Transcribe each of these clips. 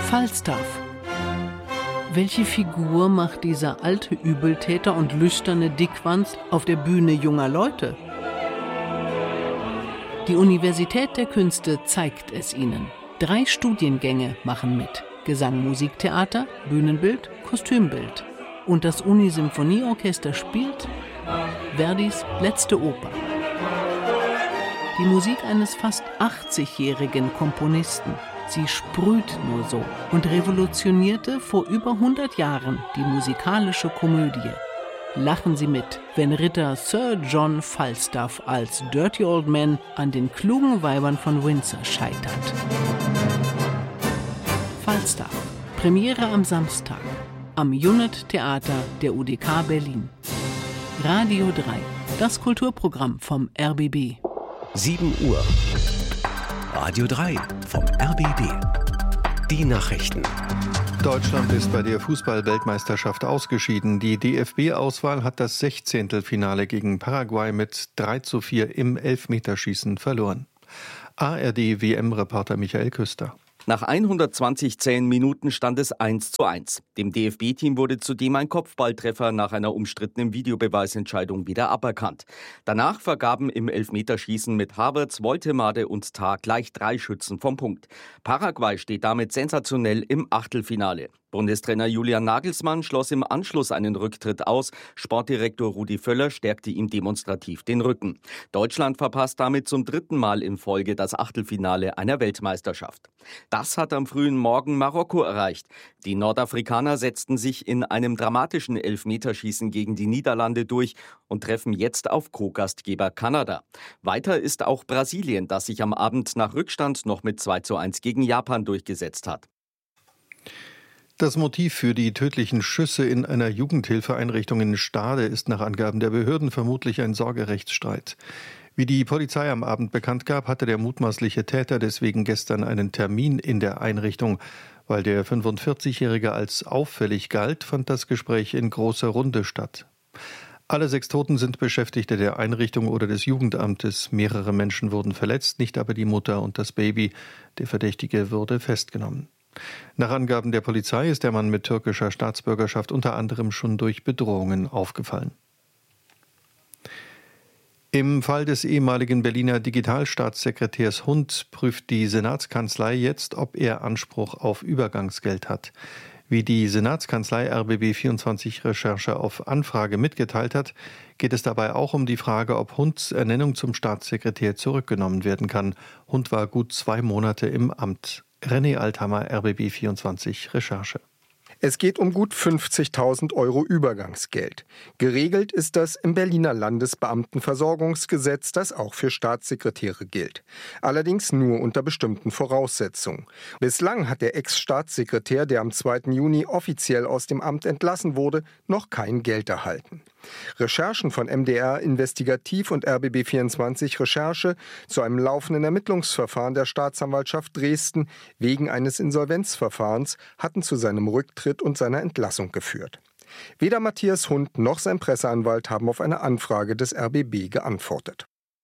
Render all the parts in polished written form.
Falstaff. Welche Figur macht dieser alte Übeltäter und lüsterne Dickwanst auf der Bühne junger Leute? Die Universität der Künste zeigt es ihnen. 3 Studiengänge machen mit: Gesang, Musiktheater, Bühnenbild, Kostümbild. Und das Unisymphonieorchester spielt Verdis letzte Oper. Die Musik eines fast 80-jährigen Komponisten. Sie sprüht nur so und revolutionierte vor über 100 Jahren die musikalische Komödie. Lachen Sie mit, wenn Ritter Sir John Falstaff als Dirty Old Man an den klugen Weibern von Windsor scheitert. Falstaff. Premiere am Samstag. Am Unit Theater der UDK Berlin. Radio 3. Das Kulturprogramm vom RBB. 7 Uhr. Radio 3 vom RBB. Die Nachrichten. Deutschland ist bei der Fußball-Weltmeisterschaft ausgeschieden. Die DFB-Auswahl hat das 16. Finale gegen Paraguay mit 3:4 im Elfmeterschießen verloren. ARD-WM-Reporter Michael Küster. Nach 120 zähen Minuten stand es 1:1. Dem DFB-Team wurde zudem ein Kopfballtreffer nach einer umstrittenen Videobeweisentscheidung wieder aberkannt. Danach vergaben im Elfmeterschießen mit Havertz, Woltemade und Tah gleich 3 Schützen vom Punkt. Paraguay steht damit sensationell im Achtelfinale. Bundestrainer Julian Nagelsmann schloss im Anschluss einen Rücktritt aus. Sportdirektor Rudi Völler stärkte ihm demonstrativ den Rücken. Deutschland verpasst damit zum 3. Mal in Folge das Achtelfinale einer Weltmeisterschaft. Das hat am frühen Morgen Marokko erreicht. Die Nordafrikaner setzten sich in einem dramatischen Elfmeterschießen gegen die Niederlande durch und treffen jetzt auf Co-Gastgeber Kanada. Weiter ist auch Brasilien, das sich am Abend nach Rückstand noch mit 2:1 gegen Japan durchgesetzt hat. Das Motiv für die tödlichen Schüsse in einer Jugendhilfeeinrichtung in Stade ist nach Angaben der Behörden vermutlich ein Sorgerechtsstreit. Wie die Polizei am Abend bekannt gab, hatte der mutmaßliche Täter deswegen gestern einen Termin in der Einrichtung. Weil der 45-Jährige als auffällig galt, fand das Gespräch in großer Runde statt. Alle 6 Toten sind Beschäftigte der Einrichtung oder des Jugendamtes. Mehrere Menschen wurden verletzt, nicht aber die Mutter und das Baby. Der Verdächtige wurde festgenommen. Nach Angaben der Polizei ist der Mann mit türkischer Staatsbürgerschaft unter anderem schon durch Bedrohungen aufgefallen. Im Fall des ehemaligen Berliner Digitalstaatssekretärs Hund prüft die Senatskanzlei jetzt, ob er Anspruch auf Übergangsgeld hat. Wie die Senatskanzlei RBB24 Recherche auf Anfrage mitgeteilt hat, geht es dabei auch um die Frage, ob Hunds Ernennung zum Staatssekretär zurückgenommen werden kann. Hund war gut 2 Monate im Amt. René Althammer, RBB24 Recherche. Es geht um gut 50.000 € Übergangsgeld. Geregelt ist das im Berliner Landesbeamtenversorgungsgesetz, das auch für Staatssekretäre gilt. Allerdings nur unter bestimmten Voraussetzungen. Bislang hat der Ex-Staatssekretär, der am 2. Juni offiziell aus dem Amt entlassen wurde, noch kein Geld erhalten. Recherchen von MDR Investigativ und RBB24 Recherche zu einem laufenden Ermittlungsverfahren der Staatsanwaltschaft Dresden wegen eines Insolvenzverfahrens hatten zu seinem Rücktritt und seiner Entlassung geführt. Weder Matthias Hund noch sein Presseanwalt haben auf eine Anfrage des RBB geantwortet.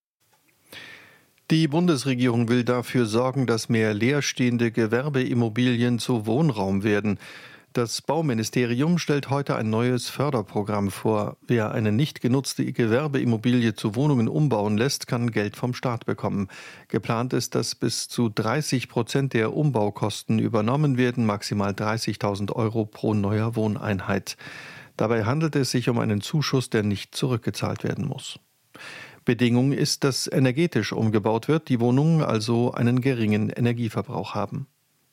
Die Bundesregierung will dafür sorgen, dass mehr leerstehende Gewerbeimmobilien zu Wohnraum werden. Das Bauministerium stellt heute ein neues Förderprogramm vor. Wer eine nicht genutzte Gewerbeimmobilie zu Wohnungen umbauen lässt, kann Geld vom Staat bekommen. Geplant ist, dass bis zu 30% der Umbaukosten übernommen werden, maximal 30.000 € pro neuer Wohneinheit. Dabei handelt es sich um einen Zuschuss, der nicht zurückgezahlt werden muss. Bedingung ist, dass energetisch umgebaut wird, die Wohnungen also einen geringen Energieverbrauch haben.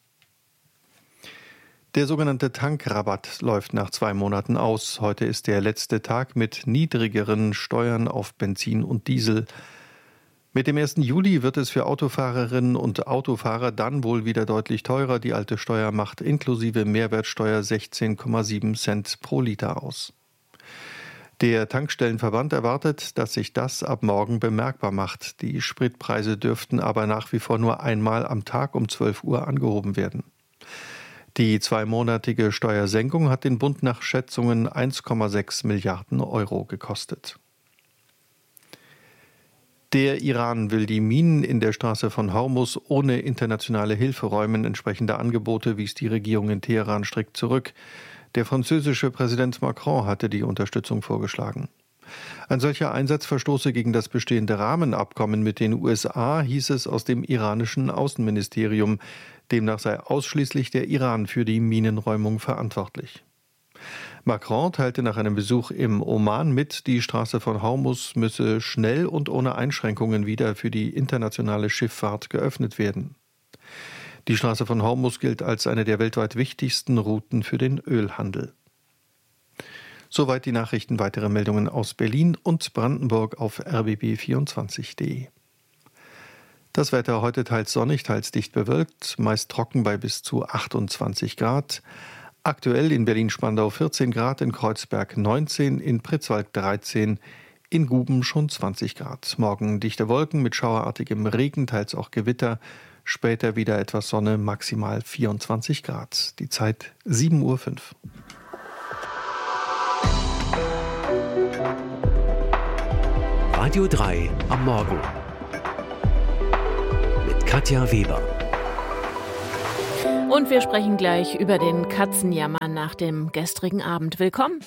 Der sogenannte Tankrabatt läuft nach 2 Monaten aus. Heute ist der letzte Tag mit niedrigeren Steuern auf Benzin und Diesel. Mit dem 1. Juli wird es für Autofahrerinnen und Autofahrer dann wohl wieder deutlich teurer. Die alte Steuer macht inklusive Mehrwertsteuer 16,7 Cent pro Liter aus. Der Tankstellenverband erwartet, dass sich das ab morgen bemerkbar macht. Die Spritpreise dürften aber nach wie vor nur einmal am Tag um 12 Uhr angehoben werden. Die 2-monatige Steuersenkung hat den Bund nach Schätzungen 1,6 Milliarden € gekostet. Der Iran will die Minen in der Straße von Hormuz ohne internationale Hilfe räumen. Entsprechende Angebote wies die Regierung in Teheran strikt zurück. Der französische Präsident Macron hatte die Unterstützung vorgeschlagen. Ein solcher Einsatz verstoße gegen das bestehende Rahmenabkommen mit den USA, hieß es aus dem iranischen Außenministerium. Demnach sei ausschließlich der Iran für die Minenräumung verantwortlich. Macron teilte nach einem Besuch im Oman mit, die Straße von Hormuz müsse schnell und ohne Einschränkungen wieder für die internationale Schifffahrt geöffnet werden. Die Straße von Hormuz gilt als eine der weltweit wichtigsten Routen für den Ölhandel. Soweit die Nachrichten. Weitere Meldungen aus Berlin und Brandenburg auf rbb24.de. Das Wetter heute teils sonnig, teils dicht bewölkt, meist trocken bei bis zu 28 Grad. Aktuell in Berlin-Spandau 14 Grad, in Kreuzberg 19, in Pritzwalk 13, in Guben schon 20 Grad. Morgen dichte Wolken mit schauerartigem Regen, teils auch Gewitter. Später wieder etwas Sonne, maximal 24 Grad. Die Zeit 7:05 Uhr. Radio 3 am Morgen mit Katja Weber. Und wir sprechen gleich über den Katzenjammer nach dem gestrigen Abend. Willkommen.